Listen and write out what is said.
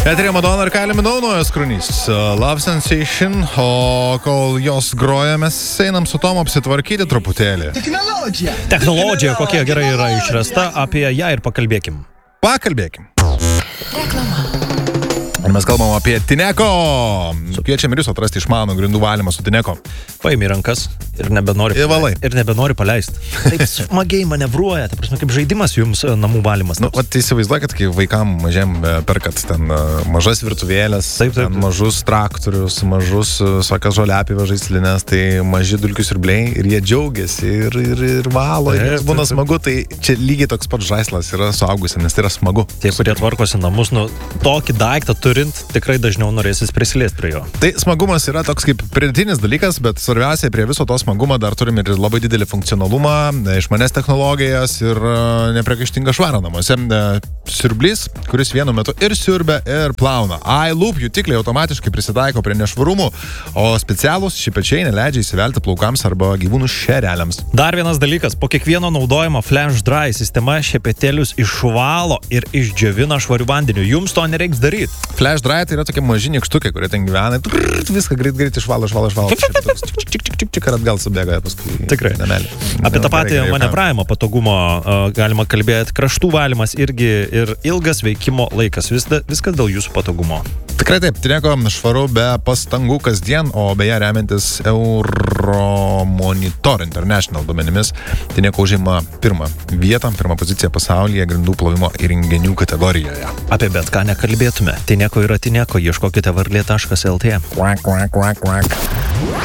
Eterija Madonna ir Kylie Minogue naujas kūrinys Love Sensation, o kol jos groja, mes einam su Tomu apsitvarkyti truputėlį. Technologija, kokia gerai yra išrasta, apie ją ir pakalbėkim. Reklama. Ir mes kalbam apie Tineko. Kviečiam ir jūs atrasti išmanų grindų valymą su Tineko. Paimi rankas ir nebenori paleisti. Taip smagiai manevruoja, tai prasme, kaip žaidimas jums namų valymas. Nu, įsivaizduokit, kai vaikam mažiem perkat ten mažas virtuvėlės, taip. Mažus traktorius, mažus sakas žoliapjovės žaislinės, tai maži dulkių siurbliai ir jie džiaugiasi ir valo, ir būna smagu, tai čia lygiai toks pats žaislas yra suaugusiam, nes tai yra smagu. Tie, kurie tvarkosi namus, tokį daiktą turint, tikrai dažniau norėsis prisiliesti prie jo. Tai smagumas yra toks kaip pridėtinis dalykas, bet svarbiausia, prie viso to smagumo dar turime ir labai didelį funkcionalumą, išmanes technologijas ir nepriekaištingą švarą namuose. Siurblys, kuris vienu metu ir siurbia, ir plauna. iLoop jutikliai automatiškai prisitaiko prie nešvarumų, o specialūs šipečiai neleidžia įsivelti plaukams arba gyvūnų šereliams. Dar vienas dalykas, po kiekvieno naudojimo Flash Dry sistema šepetėlius išvalo ir išdžiovina švariu vandeniu. Jums to nereiks daryti. Flash Dry tai yra tokie maži nykštukai, kurie ten gyvena, viską greit išvalo. Čik ir atgal subėga paskui. Tikrai. Namelį. Apie tą patį manevravimo patogumo galima kalbėti. Kraštų valymas irgi ir ilgas veikimo laikas. Viskas dėl jūsų patogumo. Tikrai taip, Tineko švaru be pastangų kasdien, o beje remiantis Euromonitor International duomenimis, Tineko užima pirmą poziciją pasaulyje grindų plovimo įrenginių kategorijoje. Apie bet ką nekalbėtume. Tineko yra Tineko, ieškokite varlė.lt.